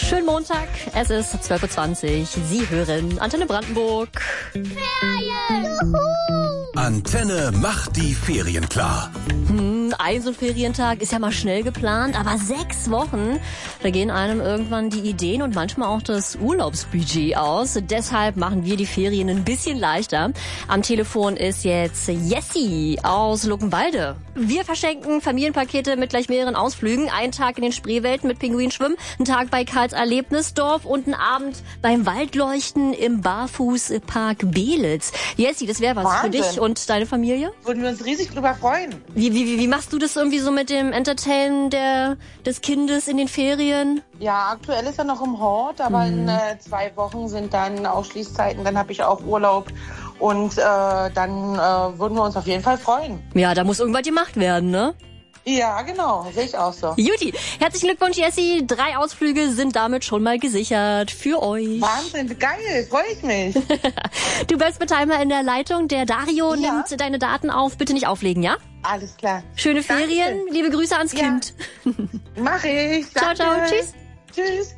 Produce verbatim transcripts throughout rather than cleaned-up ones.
Schönen Montag, es ist zwölf Uhr zwanzig. Sie hören Antenne Brandenburg. Ferien! Juhu! Antenne macht die Ferien klar. Hm, ein so ein Ferientag ist ja mal schnell geplant, aber sechs Wochen, da gehen einem irgendwann die Ideen und manchmal auch das Urlaubsbudget aus. Deshalb machen wir die Ferien ein bisschen leichter. Am Telefon ist jetzt Jessie aus Luckenwalde. Wir verschenken Familienpakete mit gleich mehreren Ausflügen. Einen Tag in den Spreewelten mit Pinguinschwimmen, einen Tag bei Karls Erlebnisdorf und einen Abend beim Waldleuchten im Barfußpark Belitz. Jessie, das wäre was Wahnsinn. für dich und deine Familie? Würden wir uns riesig drüber freuen. Wie, wie, wie machst du das irgendwie so mit dem Entertainen der, des Kindes in den Ferien? Ja, aktuell ist er noch im Hort, aber Mhm. in äh, zwei Wochen sind dann Ausschließzeiten, dann habe ich auch Urlaub und äh, dann äh, würden wir uns auf jeden Fall freuen. Ja, da muss irgendwas gemacht werden, ne? Ja, genau, sehe ich auch so. Juti, herzlichen Glückwunsch, Jessie. Drei Ausflüge sind damit schon mal gesichert für euch. Wahnsinn, geil, freue ich mich. Du bleibst mit Timer in der Leitung. Der Dario Ja. nimmt deine Daten auf. Bitte nicht auflegen, ja? Alles klar. Schöne Danke. Ferien. Liebe Grüße ans Ja. Kind. Mach ich. Ciao, Danke. ciao. Tschüss. Tschüss.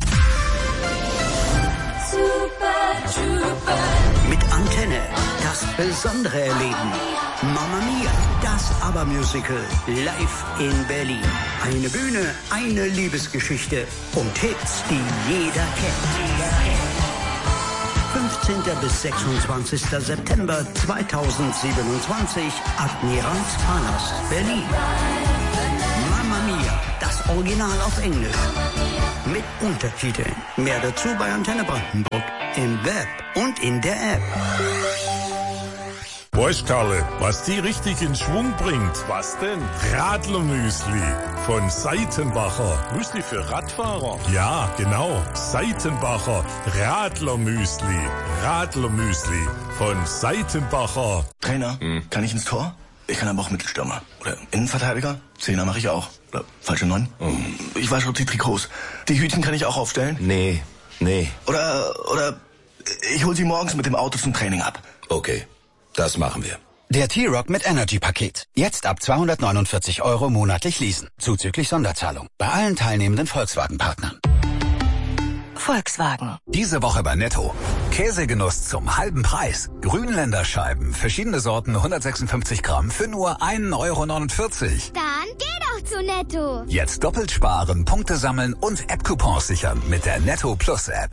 Mit Antenne. Das besondere Erleben. Mamma Mia. Das ABBA-Musical. Live in Berlin. Eine Bühne, eine Liebesgeschichte. Und Hits, die jeder kennt. fünfzehnten bis sechsundzwanzigsten September zweitausendsiebenundzwanzig. Admiralspalast, Berlin. Mamma Mia. Das Original auf Englisch. Mit Untertiteln. Mehr dazu bei Antenne Brandenburg. Im Web und in der App. Weißt Karle, was die richtig in Schwung bringt? Was denn? Radlermüsli von Seitenbacher. Müsli für Radfahrer? Ja, genau. Seitenbacher Radlermüsli. Radlermüsli von Seitenbacher. Trainer, kann ich ins Tor? Ich kann aber auch Mittelstürmer. Oder Innenverteidiger? Zehner mache ich auch. Oder falsche Neun? Ich wasche auch die Trikots. Die Hütchen kann ich auch aufstellen? Nee, nee. Oder, oder ich hol sie morgens mit dem Auto zum Training ab. Okay, das machen wir. Der T-Rock mit Energy-Paket. Jetzt ab zweihundertneunundvierzig Euro monatlich leasen. Zuzüglich Sonderzahlung. Bei allen teilnehmenden Volkswagen-Partnern. Volkswagen. Diese Woche bei Netto. Käsegenuss zum halben Preis. Grünländerscheiben, verschiedene Sorten, hundertsechsundfünfzig Gramm für nur ein Euro neunundvierzig. Dann geh doch zu Netto. Jetzt doppelt sparen, Punkte sammeln und App-Coupons sichern mit der Netto Plus App.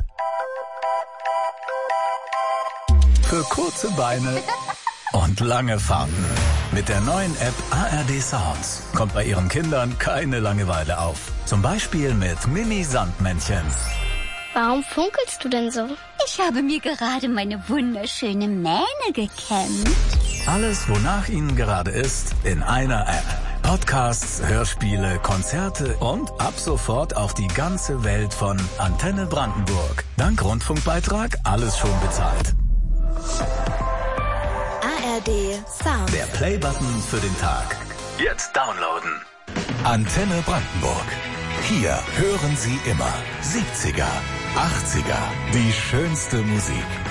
Für kurze Beine und lange Fahrten. Mit der neuen App A R D Sounds kommt bei Ihren Kindern keine Langeweile auf. Zum Beispiel mit Mini Sandmännchen. Warum funkelst du denn so? Ich habe mir gerade meine wunderschöne Mähne gekämmt. Alles, wonach Ihnen gerade ist, in einer App. Podcasts, Hörspiele, Konzerte und ab sofort auch die ganze Welt von Antenne Brandenburg. Dank Rundfunkbeitrag alles schon bezahlt. A R D Sound. Der Play-Button für den Tag. Jetzt downloaden. Antenne Brandenburg. Hier hören Sie immer siebziger, achtziger, die schönste Musik.